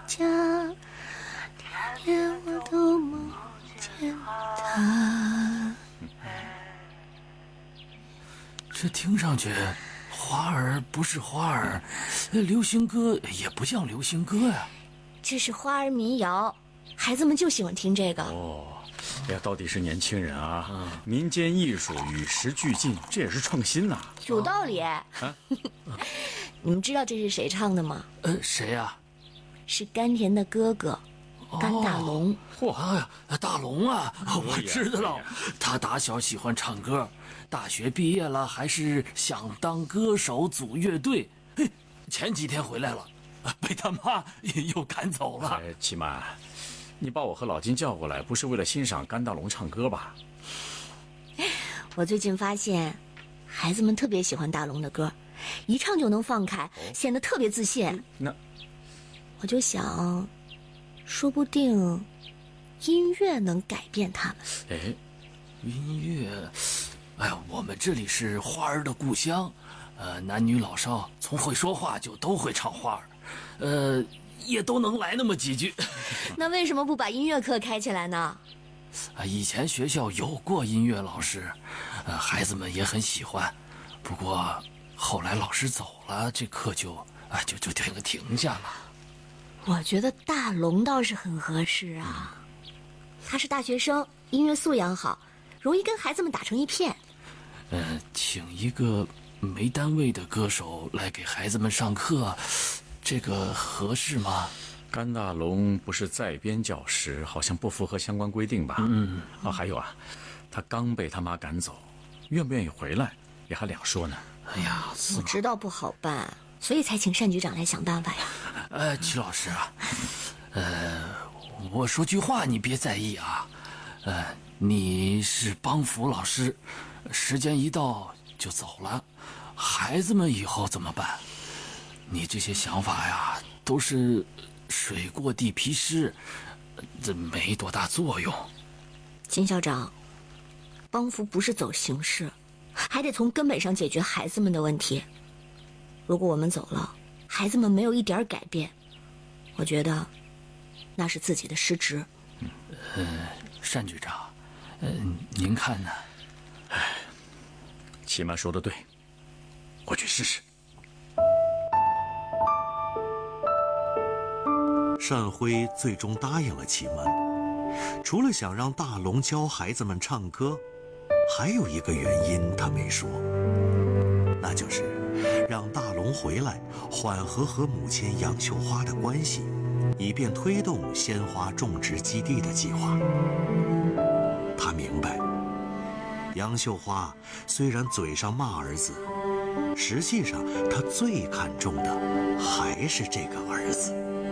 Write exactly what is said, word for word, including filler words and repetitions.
家，连我都梦见他。 这听上去，花儿不是花儿，流行歌也不像流行歌呀。 这是花儿民谣，孩子们就喜欢听这个。 哦，哎呀，到底是年轻人啊！嗯、民间艺术与时俱进，这也是创新呐、啊。 有道理。啊、你们知道这是谁唱的吗？ 呃，谁呀、啊？ 是甘甜的哥哥。甘大龙， 嚯、哦！哎呀，大龙啊，我知道了，他打小喜欢唱歌，大学毕业了还是想当歌手组乐队。嘿，前几天回来了，被他妈又赶走了。 哎，齐曼，你把我和老金叫过来，不是为了欣赏甘大龙唱歌吧？ 我最近发现，孩子们特别喜欢大龙的歌，一唱就能放开，哦、显得特别自信。 那， 我就想。说不定音乐能改变他们。 哎，音乐，哎呀，我们这里是花儿的故乡，呃，男女老少从会说话就都会唱花儿，呃，也都能来那么几句。 那为什么不把音乐课开起来呢？ 啊，以前学校有过音乐老师，呃，孩子们也很喜欢，不过后来老师走了，这课就啊就就停停下了。 我觉得大龙倒是很合适啊，他是大学生，音乐素养好，容易跟孩子们打成一片。 呃，请一个没单位的歌手来给孩子们上课，这个合适吗？ 甘大龙不是在编教师，好像不符合相关规定吧？嗯啊，还有啊，他刚被他妈赶走，愿不愿意回来也还两说呢。 哎呀， 我知道不好办，所以才请单局长来想办法呀。 呃，齐老师啊，呃，我说句话你别在意啊，呃，你是帮扶老师，时间一到就走了，孩子们以后怎么办？你这些想法呀，都是水过地皮湿，这没多大作用。 金校长，帮扶不是走形式，还得从根本上解决孩子们的问题。如果我们走了，孩子们没有一点改变，我觉得那是自己的失职。 呃，单局长，呃，您看呢？ 哎，齐曼说的对，我去试试。 单辉最终答应了齐曼，除了想让大龙教孩子们唱歌，还有一个原因他没说，那就是让大龙回来缓和和母亲杨秀花的关系，以便推动鲜花种植基地的计划。他明白，杨秀花虽然嘴上骂儿子，实际上她最看重的还是这个儿子。